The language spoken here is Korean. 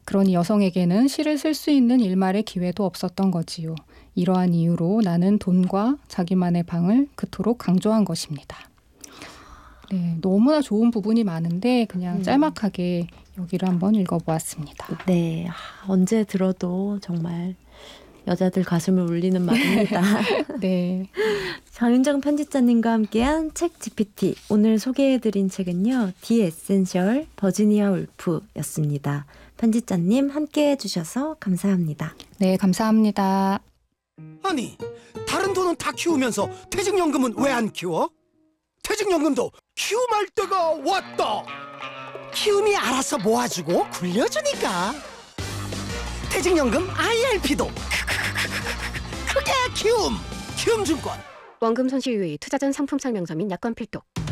그러니 여성에게는 시를 쓸 수 있는 일말의 기회도 없었던 거지요. 이러한 이유로 나는 돈과 자기만의 방을 그토록 강조한 것입니다. 네, 너무나 좋은 부분이 많은데 그냥 짤막하게 여기를 한번 읽어보았습니다. 네, 언제 들어도 정말 여자들 가슴을 울리는 말입니다. 네. 장윤정 편집자님과 함께한 책 GPT. 오늘 소개해드린 책은요. 디 에센셜 버지니아 울프였습니다. 편집자님 함께해 주셔서 감사합니다. 네, 감사합니다. 아니, 다른 돈은 다 키우면서 퇴직연금은 왜 안 키워? 퇴직연금도 키움할 때가 왔다. 키움이 알아서 모아주고 굴려주니까. 퇴직연금 IRP도 크게 키움. 키움증권. 원금 손실 유의, 투자 전 상품 설명서 및 약관 필독.